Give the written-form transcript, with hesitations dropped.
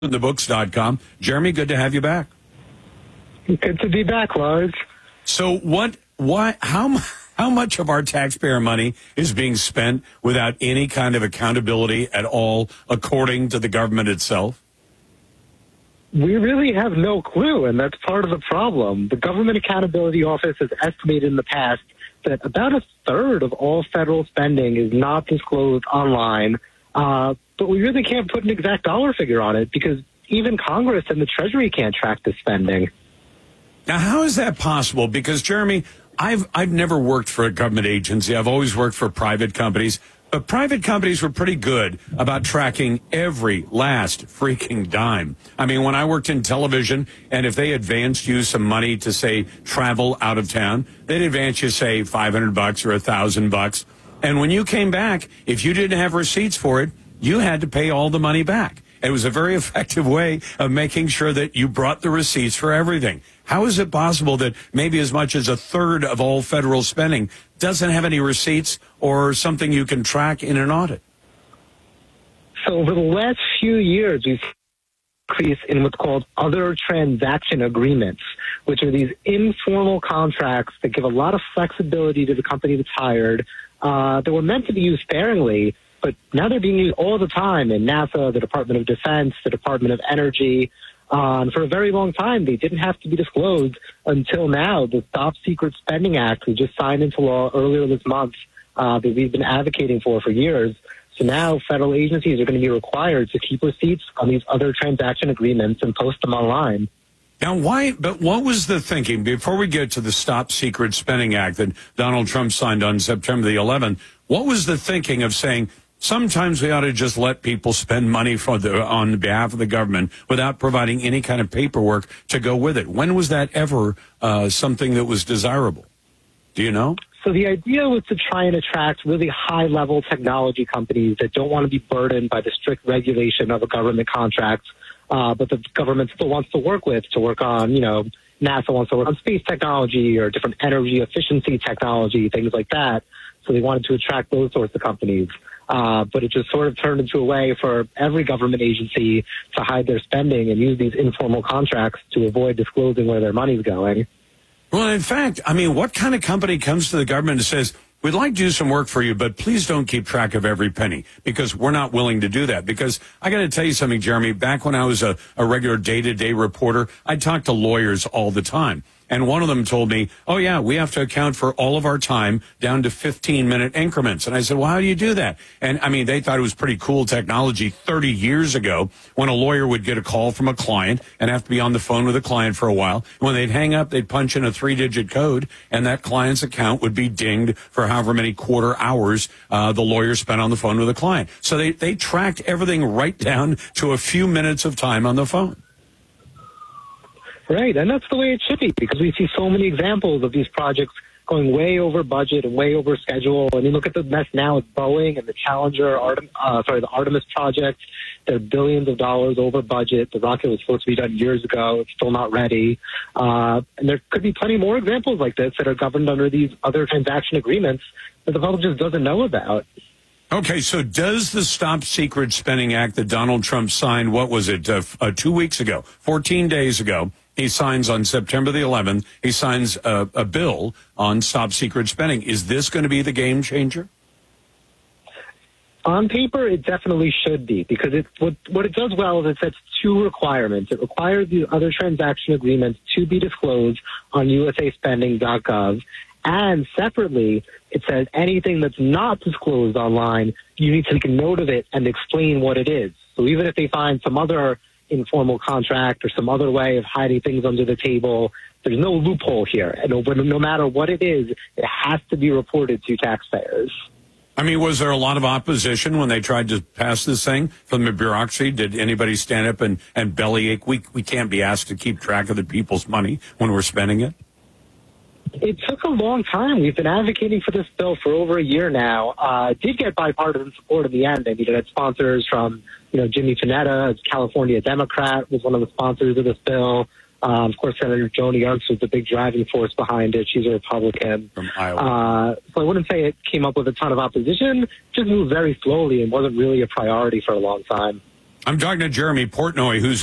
thebooks.com. Jeremy, good to have you back. Good to be back, Lars. So how much of our taxpayer money is being spent without any kind of accountability at all, according to the government itself? We really have no clue, and that's part of the problem. The Government Accountability Office has estimated in the past that about a third of all federal spending is not disclosed online, but we really can't put an exact dollar figure on it because even Congress and the Treasury can't track the spending. Now, how is that possible? Because, Jeremy, I've never worked for a government agency. I've always worked for private companies. But private companies were pretty good about tracking every last freaking dime. I mean, when I worked in television, and if they advanced you some money to, say, travel out of town, they'd advance you, say, $500 or $1,000. And when you came back, if you didn't have receipts for it, you had to pay all the money back. It was a very effective way of making sure that you brought the receipts for everything. How is it possible that maybe as much as a third of all federal spending doesn't have any receipts or something you can track in an audit? So over the last few years, we've increased in what's called other transaction agreements, which are these informal contracts that give a lot of flexibility to the company that's hired, that were meant to be used sparingly, but now they're being used all the time in NASA, the Department of Defense, the Department of Energy. And for a very long time, they didn't have to be disclosed until now. The Stop Secret Spending Act, we just signed into law earlier this month, that we've been advocating for years. So now federal agencies are going to be required to keep receipts on these other transaction agreements and post them online. Now, but what was the thinking, before we get to the Stop Secret Spending Act that Donald Trump signed on September the 11th, what was the thinking of saying, sometimes we ought to just let people spend money on behalf of the government without providing any kind of paperwork to go with it? When was that ever something that was desirable? Do you know? So the idea was to try and attract really high-level technology companies that don't want to be burdened by the strict regulation of a government contract, but the government still wants to work on, NASA wants to work on space technology or different energy efficiency technology, things like that. So they wanted to attract those sorts of companies. But it just sort of turned into a way for every government agency to hide their spending and use these informal contracts to avoid disclosing where their money's going. Well, in fact, I mean, what kind of company comes to the government and says, we'd like to do some work for you, but please don't keep track of every penny, because we're not willing to do that? Because I got to tell you something, Jeremy, back when I was a regular day-to-day reporter, I talked to lawyers all the time. And one of them told me, oh, yeah, we have to account for all of our time down to 15-minute increments. And I said, well, how do you do that? And, I mean, they thought it was pretty cool technology 30 years ago when a lawyer would get a call from a client and have to be on the phone with a client for a while. And when they'd hang up, they'd punch in a 3-digit code, and that client's account would be dinged for however many quarter hours the lawyer spent on the phone with a client. So they tracked everything right down to a few minutes of time on the phone. Right, and that's the way it should be, because we see so many examples of these projects going way over budget and way over schedule. And you look at the mess now with Boeing and the the Artemis project. They're billions of dollars over budget. The rocket was supposed to be done years ago. It's still not ready. And there could be plenty more examples like this that are governed under these other transaction agreements that the public just doesn't know about. Okay, so does the Stop Secret Spending Act that Donald Trump signed, what was it, 2 weeks ago, 14 days ago, he signs on September the 11th, he signs a bill on Stop Secret Spending. Is this going to be the game changer? On paper, it definitely should be, because what it does well is it sets two requirements. It requires the other transaction agreements to be disclosed on usaspending.gov. And separately, it says anything that's not disclosed online, you need to make a note of it and explain what it is. So even if they find some other informal contract or some other way of hiding things under the table, there's no loophole here. And no matter what it is, it has to be reported to taxpayers. I mean, was there a lot of opposition when they tried to pass this thing from the bureaucracy? Did anybody stand up and bellyache? We can't be asked to keep track of the people's money when we're spending it. It took a long time. We've been advocating for this bill for over a year now. It did get bipartisan support in the end. I mean, it had sponsors from, Jimmy Panetta, a California Democrat, was one of the sponsors of this bill. Of course, Senator Joni Ernst was the big driving force behind it. She's a Republican. From Iowa. So I wouldn't say it came up with a ton of opposition. It just moved very slowly and wasn't really a priority for a long time. I'm talking to Jeremy Portnoy, who's